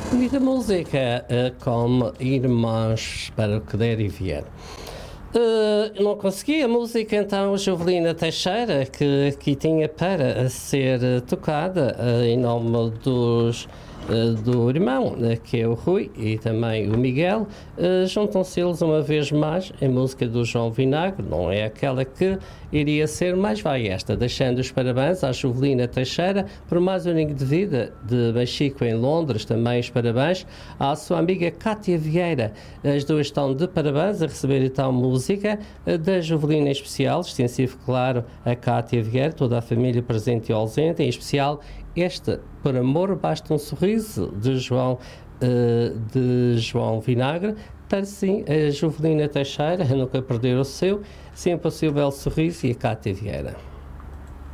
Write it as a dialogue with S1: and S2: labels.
S1: E da música como Irmãos para o que der e vier. Não consegui a música, então Jovelina Teixeira, que aqui tinha para ser tocada em nome do irmão, que é o Rui, e também o Miguel. Juntam-se eles uma vez mais em música do João Vinagre, não é aquela que iria ser, mas vai esta, deixando os parabéns à Jovelina Teixeira por mais um ano de vida de Mexico em Londres, também os parabéns à sua amiga Cátia Vieira. As duas estão de parabéns a receber então música da Jovelina em especial, extensivo, claro, a Cátia Vieira, toda a família presente e ausente, em especial este, Por Amor Basta um Sorriso, de João Vinagre. Para sim, a Jovelina Teixeira, a nunca perder o seu, sempre o seu belo sorriso, e a Cátia Vieira.